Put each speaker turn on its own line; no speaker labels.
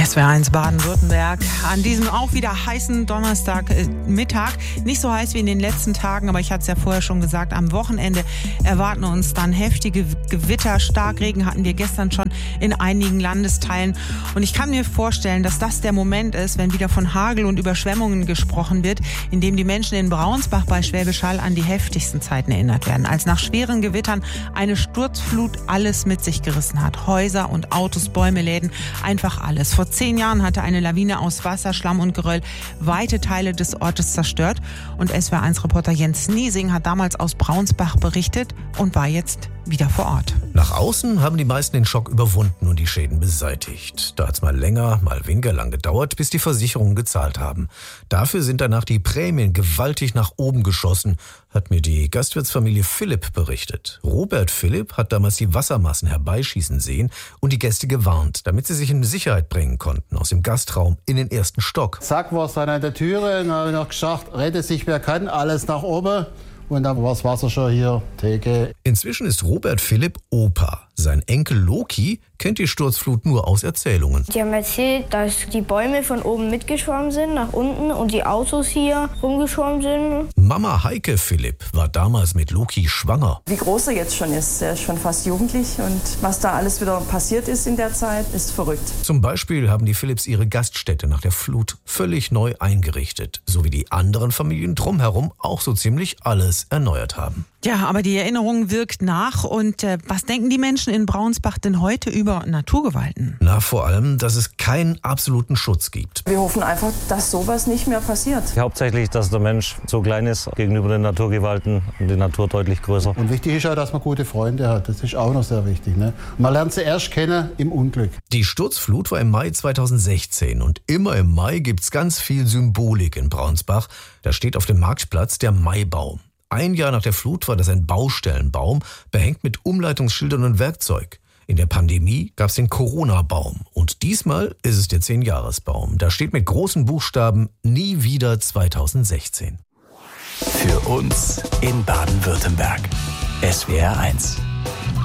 SWR1 Baden-Württemberg an diesem auch wieder heißen Donnerstagmittag. Nicht so heiß wie in den letzten Tagen, aber ich hatte es ja vorher schon gesagt, am Wochenende erwarten uns dann heftige Gewitter. Starkregen hatten wir gestern schon in einigen Landesteilen. Und ich kann mir vorstellen, dass das der Moment ist, wenn wieder von Hagel und Überschwemmungen gesprochen wird, in dem die Menschen in Braunsbach bei Schwäbisch Hall an die heftigsten Zeiten erinnert werden. Als nach schweren Gewittern eine Sturzflut alles mit sich gerissen hat. Häuser und Autos, Bäume, Läden, einfach alles. Vor 10 Jahren hatte eine Lawine aus Wasser, Schlamm und Geröll weite Teile des Ortes zerstört. Und SWR1-Reporter Jens Niesing hat damals aus Braunsbach berichtet und war jetzt wieder vor Ort.
Nach außen haben die meisten den Schock überwunden und die Schäden beseitigt. Da hat es mal länger, mal weniger lang gedauert, bis die Versicherungen gezahlt haben. Dafür sind danach die Prämien gewaltig nach oben geschossen, hat mir die Gastwirtsfamilie Philipp berichtet. Robert Philipp hat damals die Wassermassen herbeischießen sehen und die Gäste gewarnt, damit sie sich in Sicherheit bringen konnten aus dem Gastraum in den ersten Stock.
Zack, war es dann an der Türe und habe ich noch gesagt, rette sich wer kann, alles nach oben. Und dann war das Wasser schon hier, Theke.
Inzwischen ist Robert Philipp Opa. Sein Enkel Loki kennt die Sturzflut nur aus Erzählungen.
Die haben erzählt, dass die Bäume von oben mitgeschwommen sind, nach unten, und die Autos hier rumgeschwommen sind.
Mama Heike Philipp war damals mit Loki schwanger.
Wie groß er jetzt schon ist, er ist schon fast jugendlich. Und was da alles wieder passiert ist in der Zeit, ist verrückt.
Zum Beispiel haben die Philipps ihre Gaststätte nach der Flut völlig neu eingerichtet. So wie die anderen Familien drumherum auch so ziemlich alles erneuert haben.
Ja, aber die Erinnerung wirkt nach. Und was denken die Menschen in Braunsbach denn heute über Naturgewalten?
Na, vor allem, dass es keinen absoluten Schutz gibt.
Wir hoffen einfach, dass sowas nicht mehr passiert.
Hauptsächlich, dass der Mensch so klein ist gegenüber den Naturgewalten und die Natur deutlich größer.
Und wichtig ist auch, dass man gute Freunde hat. Das ist auch noch sehr wichtig. Ne? Man lernt sie erst kennen im Unglück.
Die Sturzflut war im Mai 2016 und immer im Mai gibt's ganz viel Symbolik in Braunsbach. Da steht auf dem Marktplatz der Maibaum. Ein Jahr nach der Flut war das ein Baustellenbaum, behängt mit Umleitungsschildern und Werkzeug. In der Pandemie gab's den Corona-Baum. Und diesmal ist es der 10-Jahres-Baum. Da steht mit großen Buchstaben nie wieder 2016.
Für uns in Baden-Württemberg. SWR1.